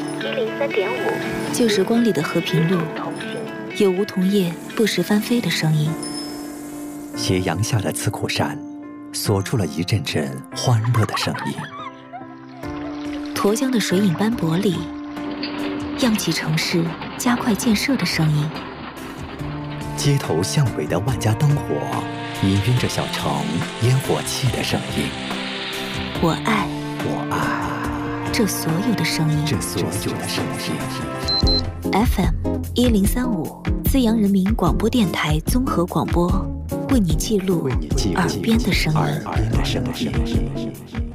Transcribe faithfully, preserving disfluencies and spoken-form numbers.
一零三点五， 旧时光里的和平路，有梧桐叶不时翻飞的声音。 斜阳下的刺库山，锁住了一阵阵欢乐的声音。 沱江的水影斑驳里，漾起城市加快建设的声音。 街头巷尾的万家灯火，氤氲着小城烟火气的声音。 我爱， 我爱这所有的声音， 这所有的声音。 F M 一零三五，资阳人民广播电台综合广播，为你记录耳边的声音。 耳边的声音。